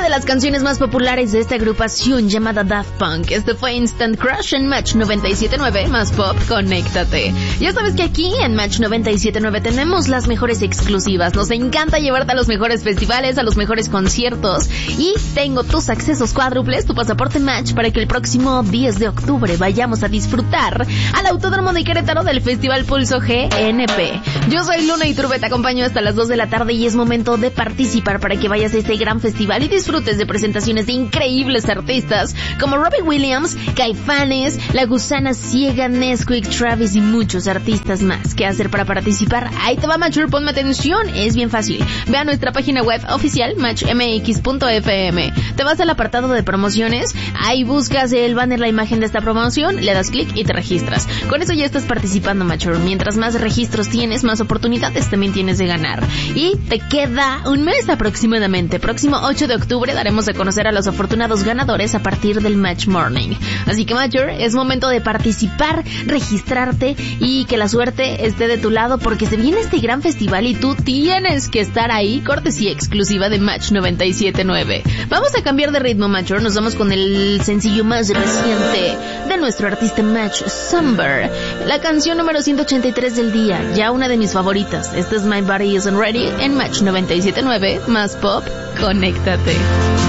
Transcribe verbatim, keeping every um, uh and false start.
de las canciones más populares de esta agrupación llamada Daft Punk. Este fue Instant Crush en Match noventa y siete punto nueve más Pop, conéctate. Ya sabes que aquí en Match noventa y siete punto nueve tenemos las mejores exclusivas. Nos encanta llevarte a los mejores festivales, a los mejores conciertos, y tengo tus accesos cuádruples, tu pasaporte Match, para que el próximo diez de octubre vayamos a disfrutar al Autódromo de Querétaro del Festival Pulso G N P. Yo soy Luna Iturbe, te acompaño hasta las dos de la tarde y es momento de participar para que vayas a este gran festival y disfrutes de presentaciones de increíbles artistas como Robbie Williams, Caifanes, La Gusana Ciega, Nesquik, Travis y muchos artistas más. ¿Qué hacer para participar? Ahí te va, Matcher, ponme atención, es bien fácil. Ve a nuestra página web oficial match m x punto f m. Te vas al apartado de promociones, ahí buscas el banner, la imagen de esta promoción, le das clic y te registras. Con eso ya estás participando, Matcher. Mientras más registros tienes, más oportunidades también tienes de ganar. Y te queda un mes aproximadamente. Próximo ocho de octubre daremos a conocer a los afortunados ganadores a partir del Match Morning. Así que, Matcher, es momento de participar, registrarte y que la suerte esté de tu lado, porque se viene este gran festival y tú tienes que estar ahí. Cortesía exclusiva de Match noventa y siete punto nueve. Vamos a cambiar de ritmo, Matcher. Nos vamos con el sencillo más reciente de nuestro artista Match, Somber. La canción número ciento ochenta y tres del día, ya una de mis favoritas. Este es My Body Isn't Ready en Match noventa y siete punto nueve más Pop, conéctate.